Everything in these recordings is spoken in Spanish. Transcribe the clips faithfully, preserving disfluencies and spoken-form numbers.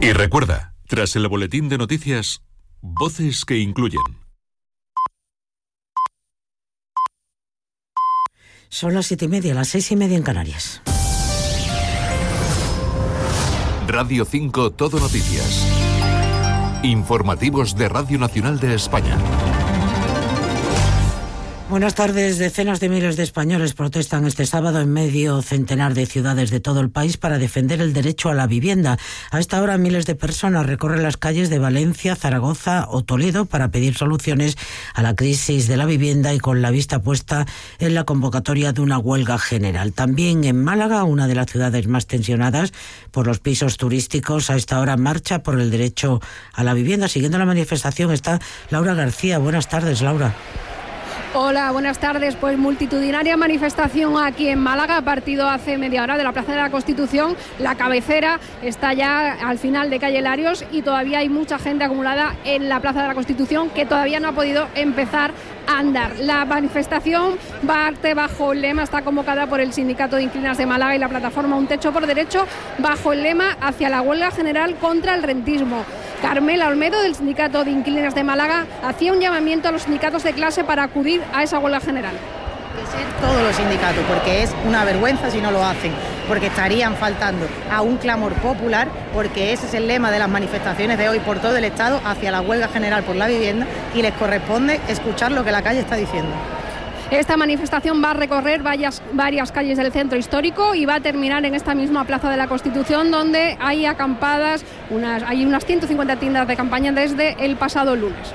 Y recuerda, tras el boletín de noticias, voces que incluyen. Son las siete y media, las seis y media en Canarias. Radio cinco Todo Noticias. Informativos de Radio Nacional de España. Buenas tardes. Decenas de miles de españoles protestan este sábado en medio centenar de ciudades de todo el país para defender el derecho a la vivienda. A esta hora miles de personas recorren las calles de Valencia, Zaragoza o Toledo para pedir soluciones a la crisis de la vivienda y con la vista puesta en la convocatoria de una huelga general. También en Málaga, una de las ciudades más tensionadas por los pisos turísticos, a esta hora marcha por el derecho a la vivienda. Siguiendo la manifestación está Laura García. Buenas tardes, Laura. Hola, buenas tardes. Pues multitudinaria manifestación aquí en Málaga, partido hace media hora de la Plaza de la Constitución. La cabecera está ya al final de calle Larios y todavía hay mucha gente acumulada en la Plaza de la Constitución que todavía no ha podido empezar a andar. La manifestación parte bajo el lema, está convocada por el Sindicato de Inquilinas de Málaga y la plataforma Un Techo por Derecho, bajo el lema hacia la huelga general contra el rentismo. Carmela Olmedo, del Sindicato de Inquilinas de Málaga, hacía un llamamiento a los sindicatos de clase para acudir a esa huelga general. Que ser todos los sindicatos, porque es una vergüenza si no lo hacen, porque estarían faltando a un clamor popular, porque ese es el lema de las manifestaciones de hoy por todo el Estado hacia la huelga general por la vivienda, y les corresponde escuchar lo que la calle está diciendo. Esta manifestación va a recorrer varias, varias calles del centro histórico y va a terminar en esta misma Plaza de la Constitución, donde hay acampadas, unas, hay unas ciento cincuenta tiendas de campaña desde el pasado lunes.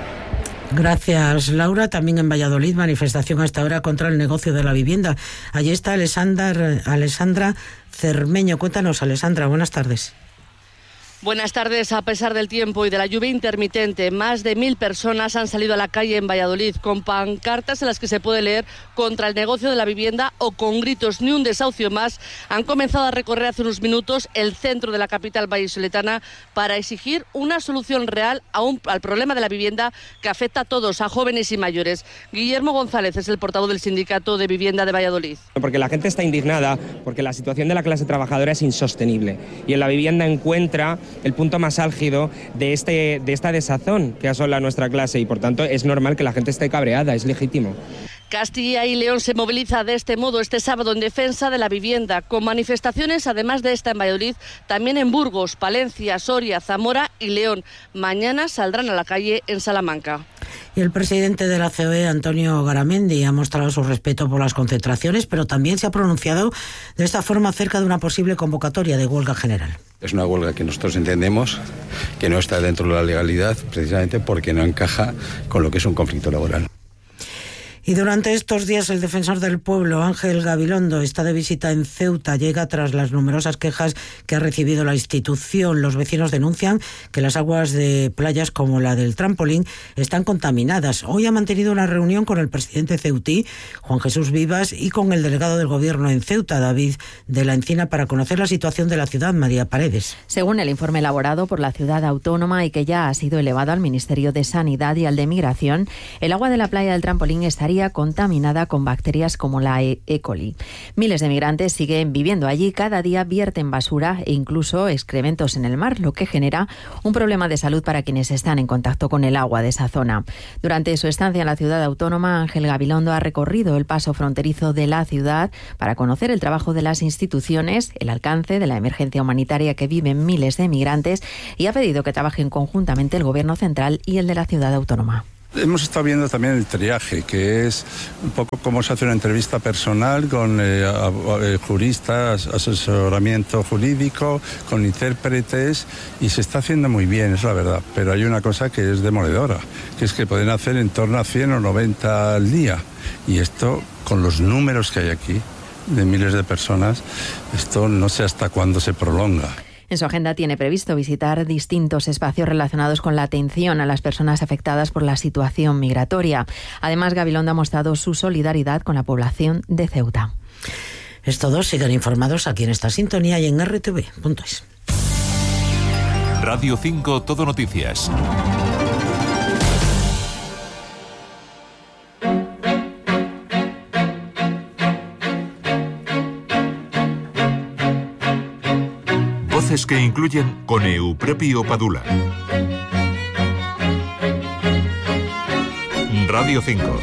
Gracias, Laura. También en Valladolid, manifestación hasta ahora contra el negocio de la vivienda. Allí está Alessandra, Alessandra Cermeño. Cuéntanos, Alessandra, buenas tardes. Buenas tardes. A pesar del tiempo y de la lluvia intermitente, más de mil personas han salido a la calle en Valladolid con pancartas en las que se puede leer contra el negocio de la vivienda o con gritos ni un desahucio más. Han comenzado a recorrer hace unos minutos el centro de la capital vallisoletana para exigir una solución real a un, al problema de la vivienda que afecta a todos, a jóvenes y mayores. Guillermo González es el portavoz del Sindicato de Vivienda de Valladolid. Porque la gente está indignada, porque la situación de la clase trabajadora es insostenible y en la vivienda encuentra el punto más álgido de, este, de esta desazón que asola nuestra clase y por tanto es normal que la gente esté cabreada, es legítimo. Castilla y León se moviliza de este modo este sábado en defensa de la vivienda, con manifestaciones además de esta en Valladolid, también en Burgos, Palencia, Soria, Zamora y León. Mañana saldrán a la calle en Salamanca. Y el presidente de la C O E, Antonio Garamendi, ha mostrado su respeto por las concentraciones, pero también se ha pronunciado de esta forma acerca de una posible convocatoria de huelga general. Es una huelga que nosotros entendemos que no está dentro de la legalidad, precisamente porque no encaja con lo que es un conflicto laboral. Y durante estos días el defensor del pueblo, Ángel Gabilondo, está de visita en Ceuta. Llega tras las numerosas quejas que ha recibido la institución. Los vecinos denuncian que las aguas de playas como la del Trampolín están contaminadas. Hoy ha mantenido una reunión con el presidente ceutí, Juan Jesús Vivas, y con el delegado del Gobierno en Ceuta, David de la Encina, para conocer la situación de la ciudad. María Paredes. Según el informe elaborado por la ciudad autónoma y que ya ha sido elevado al Ministerio de Sanidad y al de Migración, el agua de la playa del Trampolín estaría contaminada con bacterias como la E. coli. Miles de migrantes siguen viviendo allí, cada día vierten basura e incluso excrementos en el mar, lo que genera un problema de salud para quienes están en contacto con el agua de esa zona. Durante su estancia en la ciudad autónoma, Ángel Gabilondo ha recorrido el paso fronterizo de la ciudad para conocer el trabajo de las instituciones, el alcance de la emergencia humanitaria que viven miles de migrantes y ha pedido que trabajen conjuntamente el Gobierno central y el de la ciudad autónoma. Hemos estado viendo también el triaje, que es un poco cómo se hace una entrevista personal con eh, eh, juristas, asesoramiento jurídico, con intérpretes, y se está haciendo muy bien, es la verdad. Pero hay una cosa que es demoledora, que es que pueden hacer en torno a cien o noventa al día. Y esto, con los números que hay aquí, de miles de personas, esto no sé hasta cuándo se prolonga. En su agenda tiene previsto visitar distintos espacios relacionados con la atención a las personas afectadas por la situación migratoria. Además, Gabilondo ha mostrado su solidaridad con la población de Ceuta. Es todo. Sigan informados aquí en esta sintonía y en erre te ve punto es. Radio cinco Todo Noticias. Voces que incluyen con Eupropio Padula. Radio cinco.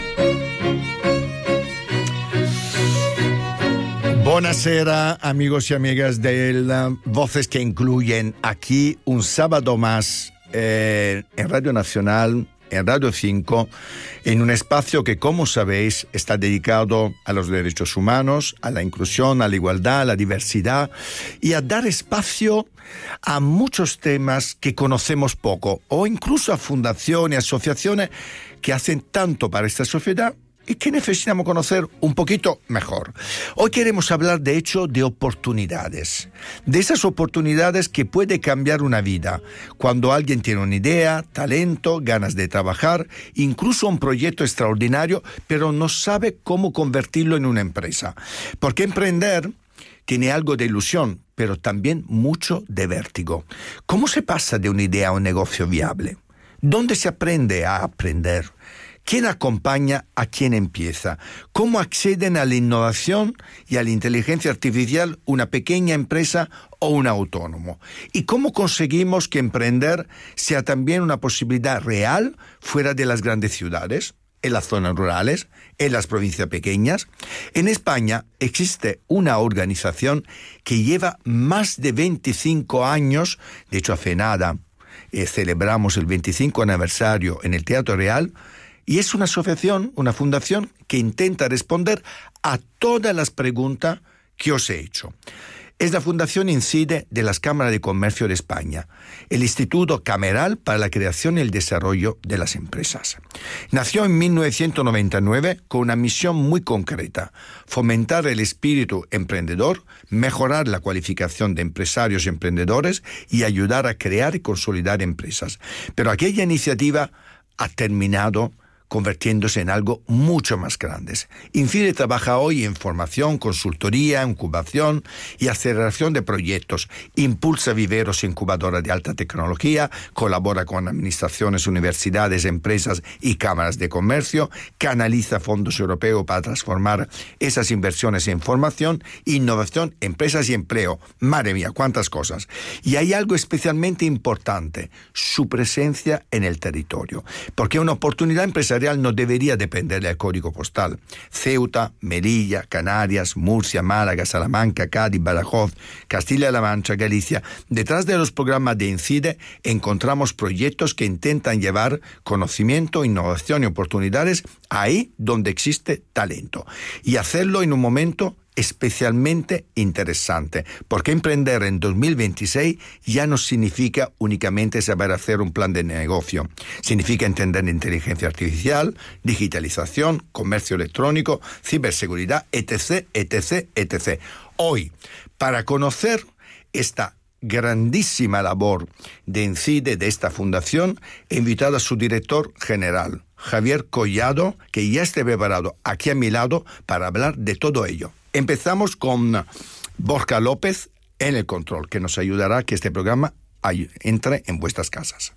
Buonasera, amigos y amigas de Voces que incluyen, aquí un sábado más eh, en Radio Nacional, en Radio cinco, en un espacio que, como sabéis, está dedicado a los derechos humanos, a la inclusión, a la igualdad, a la diversidad y a dar espacio a muchos temas que conocemos poco, o incluso a fundaciones, asociaciones que hacen tanto para esta sociedad y que necesitamos conocer un poquito mejor. Hoy queremos hablar, de hecho, de oportunidades. De esas oportunidades que puede cambiar una vida. Cuando alguien tiene una idea, talento, ganas de trabajar, incluso un proyecto extraordinario, pero no sabe cómo convertirlo en una empresa. Porque emprender tiene algo de ilusión, pero también mucho de vértigo. ¿Cómo se pasa de una idea a un negocio viable? ¿Dónde se aprende a aprender? ¿Quién acompaña a quien empieza? ¿Cómo acceden a la innovación y a la inteligencia artificial una pequeña empresa o un autónomo? ¿Y cómo conseguimos que emprender sea también una posibilidad real fuera de las grandes ciudades, en las zonas rurales, en las provincias pequeñas? En España existe una organización que lleva más de veinticinco años, de hecho hace nada eh, celebramos el veinticinco aniversario en el Teatro Real, y es una asociación, una fundación que intenta responder a todas las preguntas que os he hecho. Es la Fundación INCIDE de las Cámaras de Comercio de España, el Instituto Cameral para la Creación y el Desarrollo de las Empresas. Nació en mil novecientos noventa y nueve con una misión muy concreta: fomentar el espíritu emprendedor, mejorar la cualificación de empresarios y emprendedores y ayudar a crear y consolidar empresas. Pero aquella iniciativa ha terminado convirtiéndose en algo mucho más grande. INCIDE trabaja hoy en formación, consultoría, incubación y aceleración de proyectos, impulsa viveros e incubadoras de alta tecnología, colabora con administraciones, universidades, empresas y cámaras de comercio, canaliza fondos europeos para transformar esas inversiones en formación, innovación, empresas y empleo. Madre mía, cuántas cosas. Y hay algo especialmente importante: su presencia en el territorio, porque una oportunidad empresarial no debería depender del código postal. Ceuta, Melilla, Canarias, Murcia, Málaga, Salamanca, Cádiz, Badajoz, Castilla-La Mancha, Galicia. Detrás de los programas de INCIDE encontramos proyectos que intentan llevar conocimiento, innovación y oportunidades ahí donde existe talento. Y hacerlo en un momento especialmente interesante, porque emprender en dos mil veintiséis ya no significa únicamente saber hacer un plan de negocio. Significa entender inteligencia artificial, digitalización, comercio electrónico, ciberseguridad, etc, etc, etc. Hoy, para conocer esta grandísima labor de INCIDE, de esta fundación, he invitado a su director general, Javier Collado, que ya esté preparado aquí a mi lado para hablar de todo ello. Empezamos con Borja López en el control, que nos ayudará a que este programa entre en vuestras casas.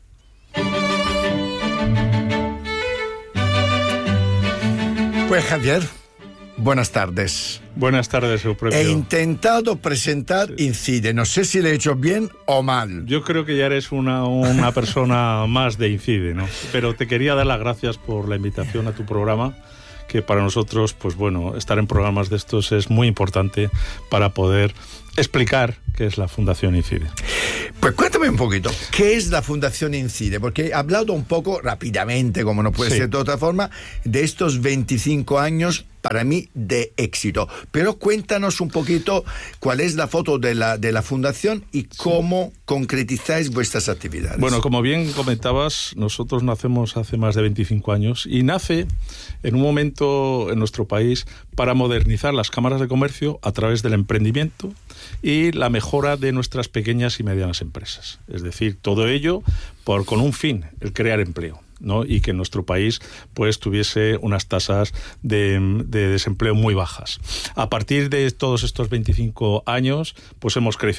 Pues Javier, buenas tardes. Buenas tardes, Eupropio. He intentado presentar sí. INCIDE. No sé si le he hecho bien o mal. Yo creo que ya eres una, una persona más de INCIDE, ¿no? Pero te quería dar las gracias por la invitación a tu programa, que para nosotros, pues bueno, estar en programas de estos es muy importante para poder explicar qué es la Fundación INCIDE. Pues cuéntame un poquito, ¿qué es la Fundación INCIDE? Porque he hablado un poco rápidamente, como no puede sí. ser de otra forma, de estos veinticinco años para mí de éxito. Pero cuéntanos un poquito cuál es la foto de la, de la Fundación y cómo sí. concretizáis vuestras actividades. Bueno, como bien comentabas, nosotros nacemos hace más de veinticinco años y nace en un momento en nuestro país para modernizar las cámaras de comercio a través del emprendimiento y la mejora de nuestras pequeñas y medianas empresas. Es decir, todo ello por, con un fin, el crear empleo, ¿no? Y que en nuestro país pues tuviese unas tasas de, de desempleo muy bajas. A partir de todos estos veinticinco años pues hemos crecido,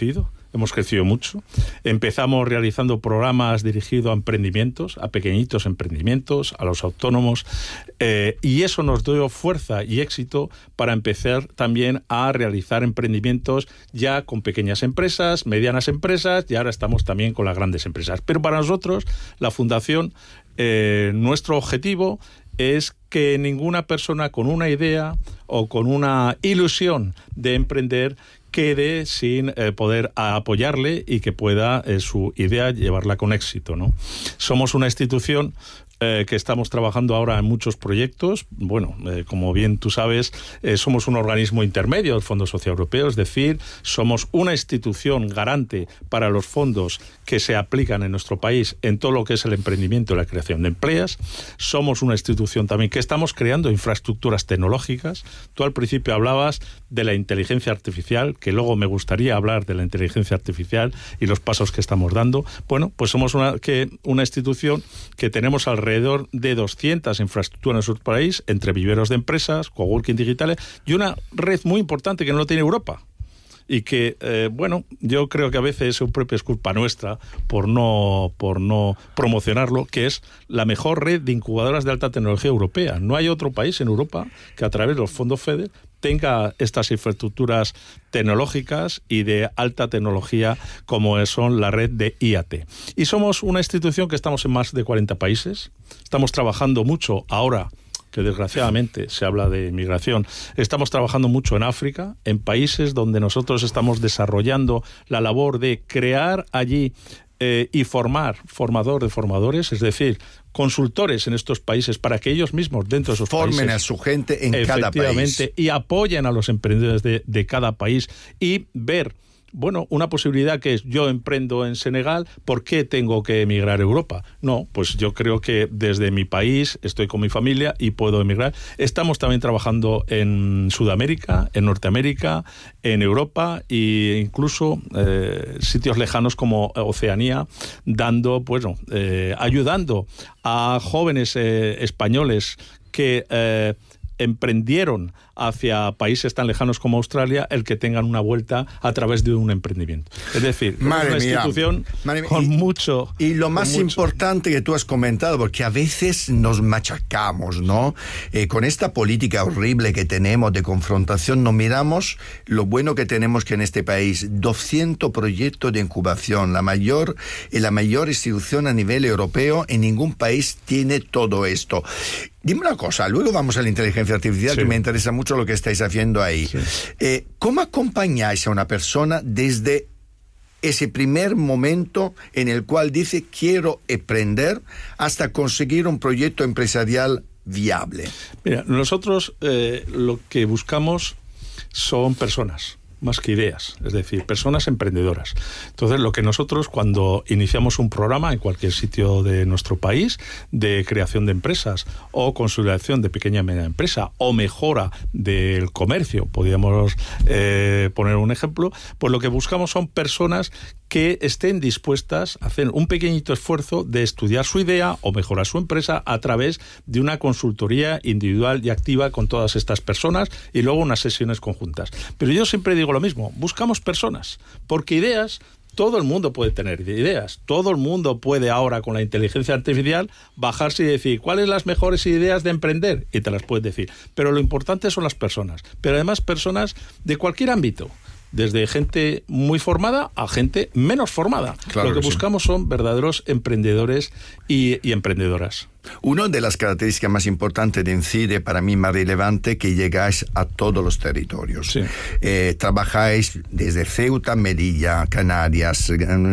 hemos crecido mucho. Empezamos realizando programas dirigidos a emprendimientos, a pequeñitos emprendimientos, a los autónomos, eh, y eso nos dio fuerza y éxito para empezar también a realizar emprendimientos ya con pequeñas empresas, medianas empresas, y ahora estamos también con las grandes empresas. Pero para nosotros, la Fundación, eh, nuestro objetivo es que ninguna persona con una idea o con una ilusión de emprender quede sin eh, poder apoyarle y que pueda eh, su idea llevarla con éxito, ¿no? Somos una institución Eh, que estamos trabajando ahora en muchos proyectos. Bueno, eh, como bien tú sabes, eh, somos un organismo intermedio del Fondo Social Europeo, es decir, somos una institución garante para los fondos que se aplican en nuestro país en todo lo que es el emprendimiento y la creación de empleos. Somos una institución también que estamos creando infraestructuras tecnológicas. Tú al principio hablabas de la inteligencia artificial, que luego me gustaría hablar de la inteligencia artificial y los pasos que estamos dando. Bueno, pues somos una, que, una institución que tenemos alrededor alrededor de doscientas infraestructuras en nuestro país, entre viveros de empresas, coworking digitales, y una red muy importante que no lo tiene Europa. Y que, eh, bueno, yo creo que a veces es propio es culpa nuestra por no, por no promocionarlo, que es la mejor red de incubadoras de alta tecnología europea. No hay otro país en Europa que a través de los fondos FEDER tenga estas infraestructuras tecnológicas y de alta tecnología como son la red de I A T. Y somos una institución que estamos en más de cuarenta países. Estamos trabajando mucho ahora, que desgraciadamente se habla de migración. Estamos trabajando mucho en África, en países donde nosotros estamos desarrollando la labor de crear allí eh, y formar formador de formadores, es decir, consultores en estos países para que ellos mismos dentro de esos formen países formen a su gente en cada país y apoyen a los emprendedores de, de cada país y ver, bueno, una posibilidad que es yo emprendo en Senegal, ¿por qué tengo que emigrar a Europa? No, pues yo creo que desde mi país estoy con mi familia y puedo emigrar. Estamos también trabajando en Sudamérica, en Norteamérica, en Europa e incluso eh, sitios lejanos como Oceanía, dando, bueno, eh, ayudando a jóvenes eh, españoles que eh, emprendieron hacia países tan lejanos como Australia, el que tengan una vuelta a través de un emprendimiento. Es decir, Madre una mía. institución Madre mía. con y, mucho... Y lo más mucho. importante que tú has comentado, porque a veces nos machacamos, ¿no? Eh, con esta política horrible que tenemos de confrontación, no miramos lo bueno que tenemos que en este país, doscientos proyectos de incubación, la mayor, eh, la mayor institución a nivel europeo, en ningún país tiene todo esto. Dime una cosa, luego vamos a la inteligencia artificial, sí. que me interesa mucho lo que estáis haciendo ahí. Sí. Eh, ¿Cómo acompañáis a una persona desde ese primer momento en el cual dice quiero emprender hasta conseguir un proyecto empresarial viable? Mira, nosotros eh, lo que buscamos son personas, más que ideas, es decir, personas emprendedoras. Entonces, lo que nosotros cuando iniciamos un programa en cualquier sitio de nuestro país de creación de empresas o consolidación de pequeña y media empresa o mejora del comercio, podríamos eh, poner un ejemplo, pues lo que buscamos son personas que estén dispuestas a hacer un pequeñito esfuerzo de estudiar su idea o mejorar su empresa a través de una consultoría individual y activa con todas estas personas y luego unas sesiones conjuntas. Pero yo siempre digo lo mismo, buscamos personas, porque ideas, todo el mundo puede tener ideas, todo el mundo puede ahora con la inteligencia artificial bajarse y decir cuáles son las mejores ideas de emprender y te las puedes decir, pero lo importante son las personas, pero además personas de cualquier ámbito, desde gente muy formada a gente menos formada. Claro lo que, que buscamos sí. son verdaderos emprendedores y, y emprendedoras. Una de las características más importantes de INCIDE, para mí más relevante, que llegáis a todos los territorios. Sí. Eh, trabajáis desde Ceuta, Melilla, Canarias,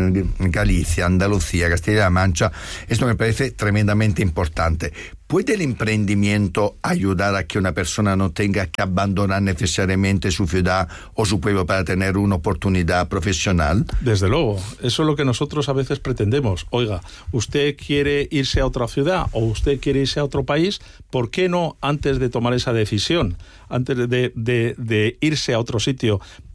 Galicia, Andalucía, Castilla-La Mancha. Esto me parece tremendamente importante. ¿Puede el emprendimiento ayudar a que una persona no tenga que abandonar necesariamente su ciudad o su pueblo para tener una oportunidad profesional? Desde luego, eso es lo que nosotros a veces pretendemos. Oiga, usted quiere irse a otra ciudad o usted quiere irse a otro país, ¿por qué no antes de tomar esa decisión, antes de, de, de irse a otro sitio,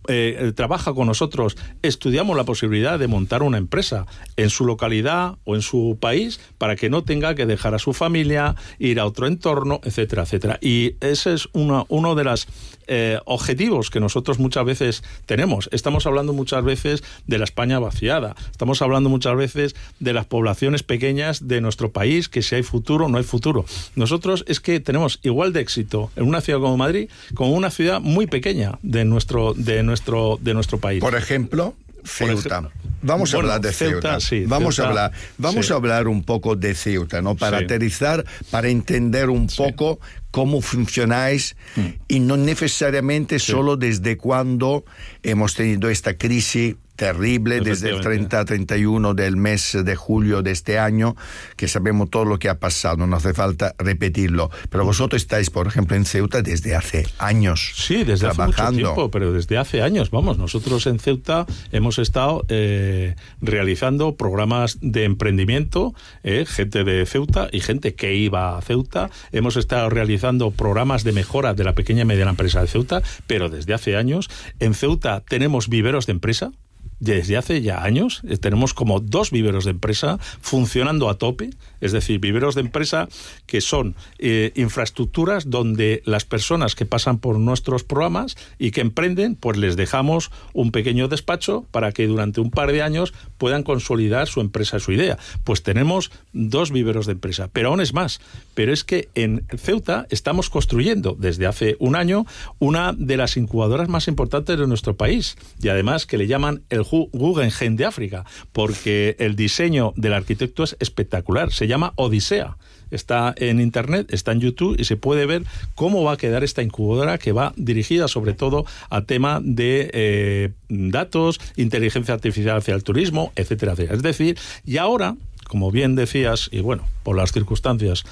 eh, trabaja con nosotros, estudiamos la posibilidad de montar una empresa en su localidad o en su país para que no tenga que dejar a su familia, ir a otro entorno, etcétera, etcétera. Y ese es una, uno de los eh, objetivos que nosotros muchas veces tenemos. Estamos hablando muchas veces de la España vaciada, estamos hablando muchas veces de las poblaciones pequeñas de nuestro país, que si hay futuro o no hay futuro. Nosotros es que tenemos igual de éxito en una ciudad como Madrid como una ciudad muy pequeña de nuestro de nuestro de nuestro país. Por ejemplo, Ceuta. Vamos bueno, a hablar de Ceuta. Ceuta sí, vamos Ceuta, a hablar, vamos sí. a hablar un poco de Ceuta, ¿no? Para sí. aterrizar, para entender un sí. poco cómo funcionáis mm. y no necesariamente sí. solo desde cuando hemos tenido esta crisis terrible, desde el treinta a treinta y uno del mes de julio de este año, que sabemos todo lo que ha pasado, no hace falta repetirlo. Pero vosotros estáis, por ejemplo, en Ceuta desde hace años. Sí, desde trabajando. hace mucho tiempo, pero desde hace años, vamos, nosotros en Ceuta hemos estado eh, realizando programas de emprendimiento, eh, gente de Ceuta y gente que iba a Ceuta. Hemos estado realizando programas de mejora de la pequeña y mediana empresa de Ceuta, pero desde hace años. En Ceuta tenemos viveros de empresa. Desde hace ya años eh, tenemos como dos viveros de empresa funcionando a tope, es decir, viveros de empresa que son eh, infraestructuras donde las personas que pasan por nuestros programas y que emprenden, pues les dejamos un pequeño despacho para que durante un par de años puedan consolidar su empresa, su idea. Pues tenemos dos viveros de empresa, pero aún es más. Pero es que en Ceuta estamos construyendo desde hace un año una de las incubadoras más importantes de nuestro país y además que le llaman el Guggenheim de África, porque el diseño del arquitecto es espectacular, se llama Odisea. Está en internet, está en YouTube y se puede ver cómo va a quedar esta incubadora que va dirigida sobre todo a tema de eh, datos, inteligencia artificial hacia el turismo, etcétera, etcétera. Es decir, y ahora, como bien decías, y bueno, por las circunstancias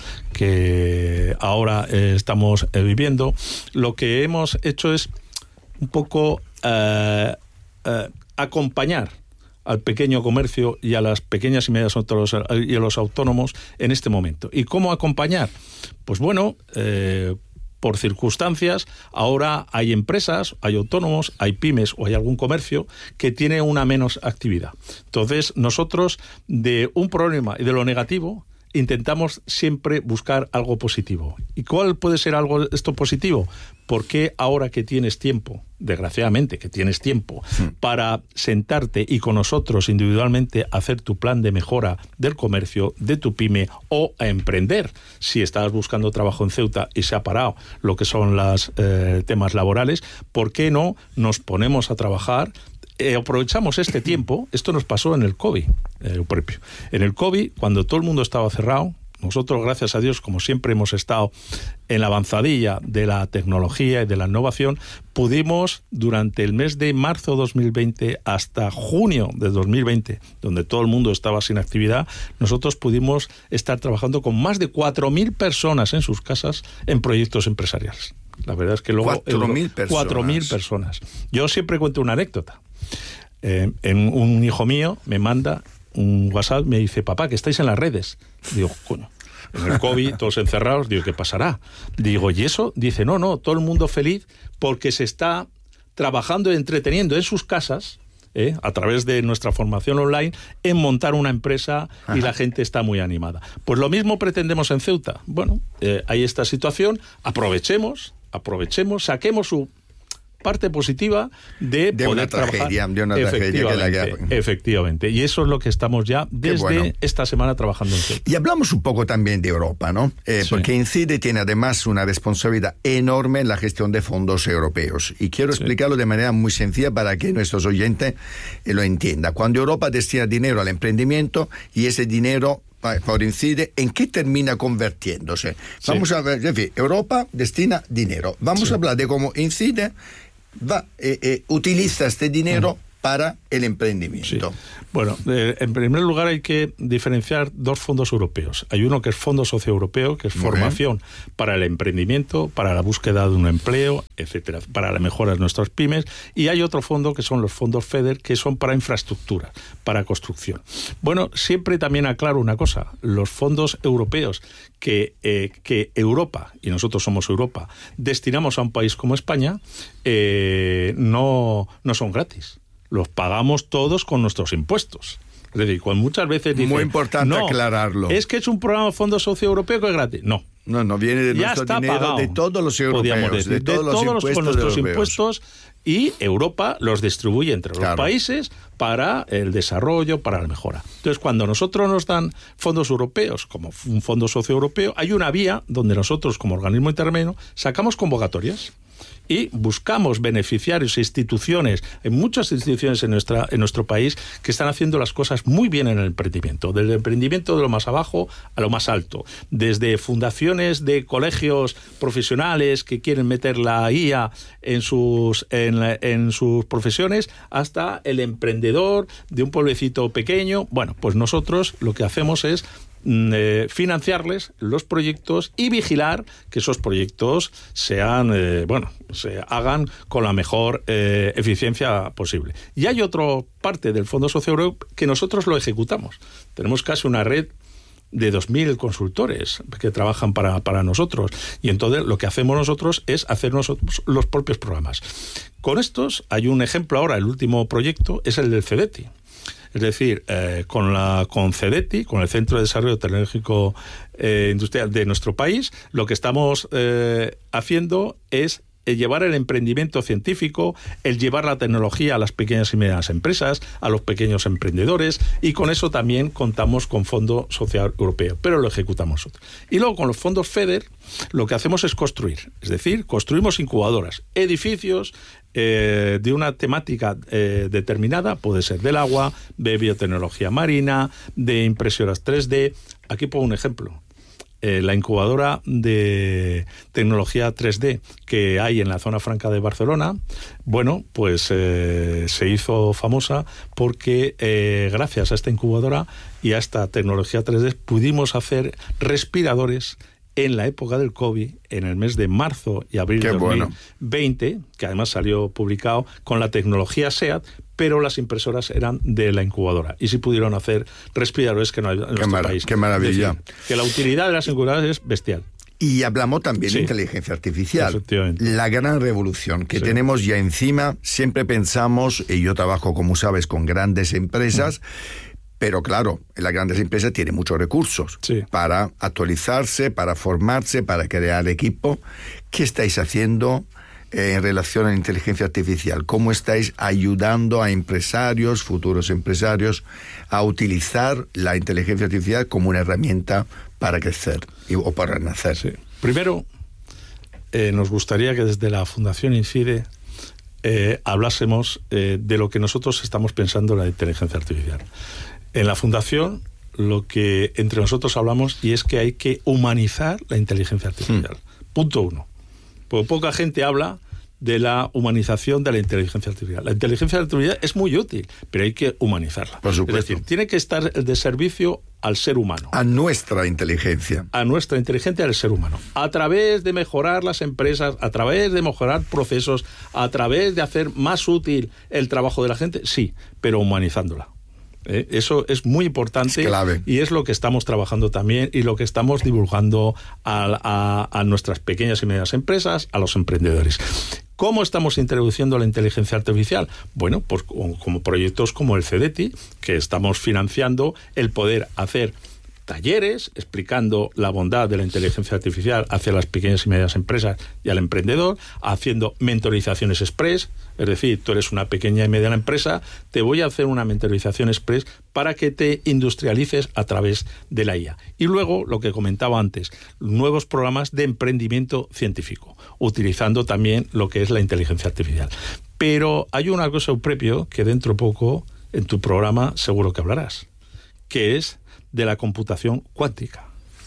que ahora eh, estamos eh, viviendo, lo que hemos hecho es un poco eh, eh, acompañar al pequeño comercio y a las pequeñas y medianas y a los autónomos en este momento. ¿Y cómo acompañar? Pues bueno, eh, por circunstancias, ahora hay empresas, hay autónomos, hay pymes o hay algún comercio que tiene una menos actividad. Entonces, nosotros de un problema y de lo negativo intentamos siempre buscar algo positivo. ¿Y cuál puede ser algo esto positivo? Porque ahora que tienes tiempo, desgraciadamente que tienes tiempo, sí. para sentarte y con nosotros individualmente hacer tu plan de mejora del comercio, de tu pyme o a emprender, si estabas buscando trabajo en Ceuta y se ha parado lo que son los eh, temas laborales, ¿por qué no nos ponemos a trabajar? Eh, aprovechamos este tiempo, esto nos pasó en el COVID, eh, propio. En el COVID, cuando todo el mundo estaba cerrado, nosotros, gracias a Dios, como siempre hemos estado en la avanzadilla de la tecnología y de la innovación, pudimos, durante el mes de marzo de dos mil veinte hasta junio de dos mil veinte, donde todo el mundo estaba sin actividad, nosotros pudimos estar trabajando con más de cuatro mil personas en sus casas en proyectos empresariales. La verdad es que luego... cuatro mil personas. cuatro mil personas. Yo siempre cuento una anécdota. Eh, en un hijo mío me manda un WhatsApp, me dice, papá, que estáis en las redes. Digo, coño, en el COVID, todos encerrados, digo, ¿qué pasará? Digo, ¿y eso? Dice, no, no, todo el mundo feliz porque se está trabajando y entreteniendo en sus casas, ¿eh? a través de nuestra formación online, en montar una empresa. Ajá. Y la gente está muy animada. Pues lo mismo pretendemos en Ceuta. Bueno, eh, hay esta situación, aprovechemos, aprovechemos, saquemos su parte positiva de, de poder una tragedia, trabajar. De una tragedia que la guerra. Efectivamente, y eso es lo que estamos ya desde bueno. esta semana trabajando en Ceuta. Y hablamos un poco también de Europa, ¿no? Eh, sí. Porque INCIDE tiene además una responsabilidad enorme en la gestión de fondos europeos. Y quiero sí. explicarlo de manera muy sencilla para que nuestros oyentes eh, lo entiendan. Cuando Europa destina dinero al emprendimiento y ese dinero por INCIDE, ¿en qué termina convirtiéndose? Vamos sí. a ver, es decir, Europa destina dinero. Vamos sí. a hablar de cómo INCIDE va, eh, eh, utiliza este dinero uh-huh. para el emprendimiento. Sí. Bueno, eh, en primer lugar hay que diferenciar dos fondos europeos. Hay uno que es Fondo Socioeuropeo, que es Muy formación bien. Para el emprendimiento, para la búsqueda de un empleo, etcétera, para la mejora de nuestras pymes. Y hay otro fondo que son los fondos FEDER, que son para infraestructura, para construcción. Bueno, siempre también aclaro una cosa. Los fondos europeos que, eh, que Europa, y nosotros somos Europa, destinamos a un país como España, eh, no, no son gratis. Los pagamos todos con nuestros impuestos. Es decir, cuando muchas veces dicen... Muy importante no, aclararlo. Es que es un programa de fondo socioeuropeo que es gratis. No. No, no viene de ya nuestro está dinero, pagado, de todos los europeos, decir, de todos, de todos los los, impuestos con nuestros europeos. impuestos, y Europa los distribuye entre los claro. países para el desarrollo, para la mejora. Entonces, cuando nosotros nos dan fondos europeos, como un fondo socioeuropeo, hay una vía donde nosotros, como organismo intermedio, sacamos convocatorias y buscamos beneficiarios e instituciones, hay muchas instituciones en nuestra en nuestro país que están haciendo las cosas muy bien en el emprendimiento, desde el emprendimiento de lo más abajo a lo más alto, desde fundaciones de colegios profesionales que quieren meter la I A en sus en, en sus profesiones, hasta el emprendedor de un pueblecito pequeño. Bueno, pues nosotros lo que hacemos es Eh, financiarles los proyectos y vigilar que esos proyectos sean, eh, bueno, se hagan con la mejor eh, eficiencia posible. Y hay otra parte del Fondo Socioeuropeo que nosotros lo ejecutamos. Tenemos casi una red de dos mil consultores que trabajan para, para nosotros, y entonces lo que hacemos nosotros es hacer nosotros los propios programas. Con estos hay un ejemplo ahora, el último proyecto es el del CEDETI. Es decir, eh, con la con CEDETI, con el Centro de Desarrollo Tecnológico eh, Industrial de nuestro país, lo que estamos eh, haciendo es el llevar el emprendimiento científico, el llevar la tecnología a las pequeñas y medianas empresas, a los pequeños emprendedores, y con eso también contamos con Fondo Social Europeo, pero lo ejecutamos nosotros. Y luego con los fondos FEDER lo que hacemos es construir, es decir, construimos incubadoras, edificios eh, de una temática eh, determinada, puede ser del agua, de biotecnología marina, de impresoras tres D. Aquí pongo un ejemplo. Eh, la incubadora de tecnología tres D que hay en la zona franca de Barcelona, bueno, pues eh, se hizo famosa porque eh, gracias a esta incubadora y a esta tecnología tres D pudimos hacer respiradores en la época del COVID, en el mes de marzo y abril de dos mil veinte, bueno. Que además salió publicado con la tecnología SEAT, pero las impresoras eran de la incubadora. Y sí pudieron hacer respiradores que no hay en nuestro mar- país. ¡Qué maravilla! Es decir, que la utilidad de las incubadoras es bestial. Y hablamos también sí. de inteligencia artificial. Efectivamente. La gran revolución que sí. tenemos ya encima. Siempre pensamos, y yo trabajo, como sabes, con grandes empresas, mm. pero claro, las grandes empresas tienen muchos recursos sí. para actualizarse, para formarse, para crear equipo. ¿Qué estáis haciendo eh, en relación a la inteligencia artificial? ¿Cómo estáis ayudando a empresarios, futuros empresarios, a utilizar la inteligencia artificial como una herramienta para crecer y, o para renacer? Sí. Primero, eh, nos gustaría que desde la Fundación Incide eh, hablásemos eh, de lo que nosotros estamos pensando en la inteligencia artificial. En la Fundación, lo que entre nosotros hablamos y es que hay que humanizar la inteligencia artificial. Hmm. Punto uno. Porque poca gente habla de la humanización de la inteligencia artificial. La inteligencia artificial es muy útil, pero hay que humanizarla. Por supuesto. Es decir, tiene que estar de servicio al ser humano. A nuestra inteligencia. A nuestra inteligencia del ser humano. A través de mejorar las empresas, a través de mejorar procesos, a través de hacer más útil el trabajo de la gente, sí, pero humanizándola. ¿Eh? Eso es muy importante, es clave. Y es lo que estamos trabajando también y lo que estamos divulgando a, a, a nuestras pequeñas y medianas empresas, a los emprendedores. ¿Cómo estamos introduciendo la inteligencia artificial? Bueno, pues como proyectos como el CEDETI, que estamos financiando el poder hacer talleres explicando la bondad de la inteligencia artificial hacia las pequeñas y medianas empresas y al emprendedor, haciendo mentorizaciones express, es decir, tú eres una pequeña y mediana empresa, te voy a hacer una mentorización express para que te industrialices a través de la I A. Y luego, lo que comentaba antes, nuevos programas de emprendimiento científico, utilizando también lo que es la inteligencia artificial. Pero hay una cosa propio que dentro poco en tu programa seguro que hablarás, que es de la computación cuántica.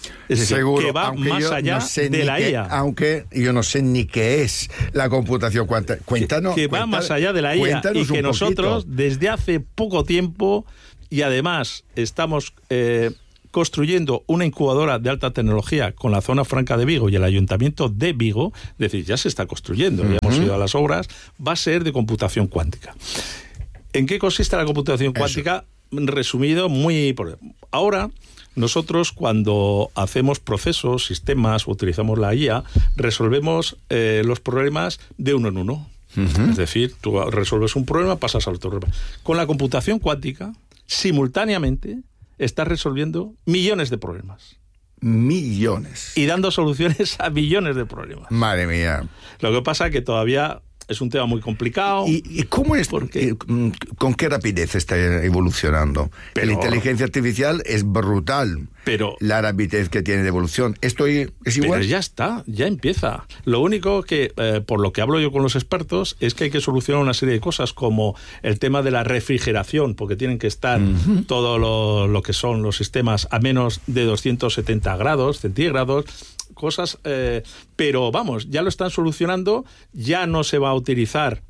Es decir, Seguro, que va más allá no sé de la qué, I A. Aunque yo no sé ni qué es la computación cuántica. Cuéntanos. Que, que va cuéntanos, más allá de la I A y que nosotros, poquito. desde hace poco tiempo, y además estamos eh, construyendo una incubadora de alta tecnología con la Zona Franca de Vigo y el Ayuntamiento de Vigo, es decir, ya se está construyendo, uh-huh. ya hemos ido a las obras, va a ser de computación cuántica. ¿En qué consiste la computación cuántica? Eso. Resumido, muy... Ahora, nosotros cuando hacemos procesos, sistemas, utilizamos la I A, resolvemos eh, los problemas de uno en uno. Uh-huh. Es decir, tú resuelves un problema, pasas al otro problema. Con la computación cuántica, simultáneamente, estás resolviendo millones de problemas. Millones. Y dando soluciones a millones de problemas. Madre mía. Lo que pasa es que todavía es un tema muy complicado. ¿Y, y cómo es? Porque, ¿con qué rapidez está evolucionando? Pero, la inteligencia artificial es brutal. Pero la rapidez que tiene de evolución. ¿Esto es igual? Pero ya está, ya empieza. Lo único que, eh, por lo que hablo yo con los expertos, es que hay que solucionar una serie de cosas, como el tema de la refrigeración, porque tienen que estar uh-huh. todo lo, lo que son los sistemas a menos de doscientos setenta grados centígrados, cosas, eh, pero vamos, ya lo están solucionando, ya no se va a utilizar.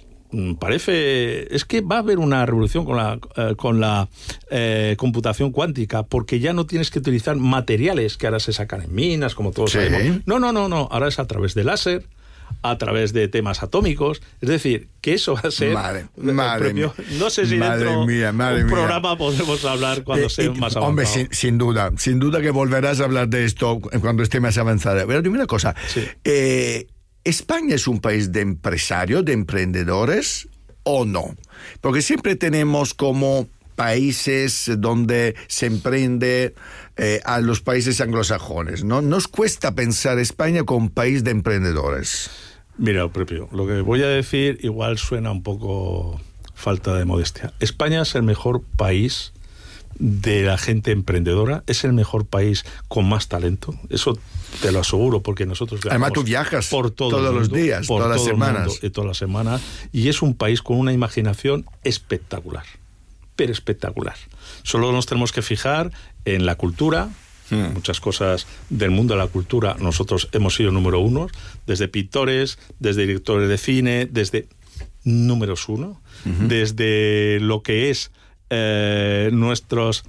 Parece, es que va a haber una revolución con la eh, con la eh, computación cuántica, porque ya no tienes que utilizar materiales que ahora se sacan en minas, como todos ¿Sí? sabemos. No, no, no, no, ahora es a través de láser, a través de temas atómicos, es decir, que eso va a ser madre, madre propio, mía, no sé si madre dentro mía, madre un mía. programa podremos hablar cuando eh, sea eh, más avanzado. Hombre, sin, sin duda, sin duda que volverás a hablar de esto cuando esté más avanzada. Pero dime una cosa, sí. eh, ¿España es un país de empresarios, de emprendedores o no? Porque siempre tenemos como países donde se emprende eh, a los países anglosajones, ¿no? ¿Nos cuesta pensar España como un país de emprendedores? Mira, propio, lo que voy a decir igual suena un poco falta de modestia. España es el mejor país de la gente emprendedora, es el mejor país con más talento, eso te lo aseguro, porque nosotros viajamos. Además tú viajas por todo todos mundo, los días, por todas las todo semanas. Mundo, y todas las semanas, y es un país con una imaginación espectacular, pero espectacular. Solo nos tenemos que fijar en la cultura. Hmm. Muchas cosas del mundo de la cultura, nosotros hemos sido número uno, desde pintores, desde directores de cine, desde números uno, uh-huh. desde lo que es eh, nuestros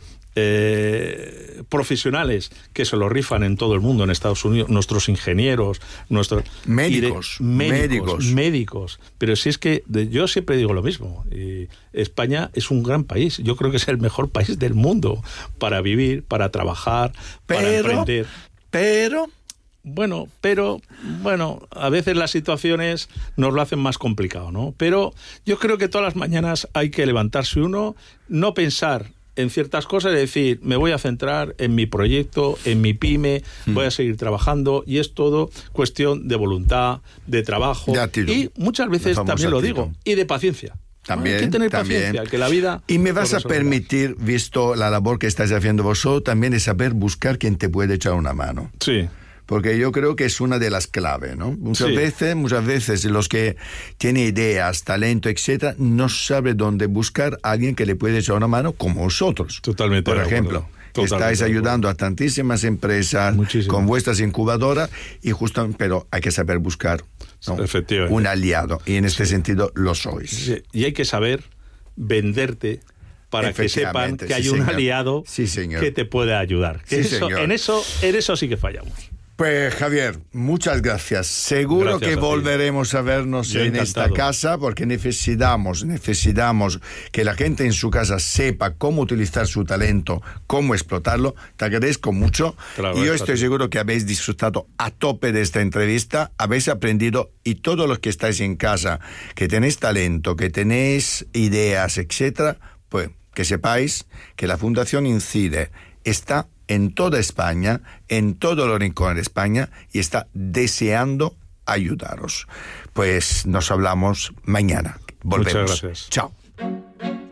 eh, profesionales que se lo rifan en todo el mundo, en Estados Unidos, nuestros ingenieros, nuestros médicos, de, médicos, médicos, médicos. Pero si es que de, yo siempre digo lo mismo. Y España es un gran país. Yo creo que es el mejor país del mundo para vivir, para trabajar, pero, para emprender. Pero Bueno, pero, bueno, a veces las situaciones nos lo hacen más complicado, ¿no? Pero yo creo que todas las mañanas hay que levantarse uno, no pensar en ciertas cosas, es decir, me voy a centrar en mi proyecto, en mi pyme, mm. voy a seguir trabajando, y es todo cuestión de voluntad, de trabajo, de y muchas veces también lo digo, y de paciencia. También, hay que tener también. paciencia, que la vida... Y me vas a permitir, visto la labor que estáis haciendo vosotros, también de saber buscar quien te puede echar una mano. Sí. Porque yo creo que es una de las claves, ¿no? Muchas sí. veces, muchas veces los que tienen ideas, talento, etcétera, no saben dónde buscar a alguien que le puede echar una mano como vosotros. Totalmente. Por ejemplo, estáis ayudando a tantísimas empresas Muchísimo. con vuestras incubadoras y justo, pero hay que saber buscar, ¿no? Efectivamente. Un aliado, y en este sí. sentido lo sois. Sí. Y hay que saber venderte para que sepan que hay sí, un señor. aliado sí, señor. que te puede ayudar. Que Sí, eso, en eso, en eso sí que fallamos. Pues Javier, muchas gracias. Seguro gracias que volveremos a vernos Yo en encantado. esta casa, porque necesitamos, necesitamos que la gente en su casa sepa cómo utilizar su talento, cómo explotarlo. Te agradezco mucho. Claro, y yo estoy seguro que habéis disfrutado a tope de esta entrevista, habéis aprendido, y todos los que estáis en casa, que tenéis talento, que tenéis ideas, etcétera, pues que sepáis que la Fundación Incide está en toda España, en todo los rincones de España, y está deseando ayudaros. Pues nos hablamos mañana. Volvemos. Muchas gracias. Chao.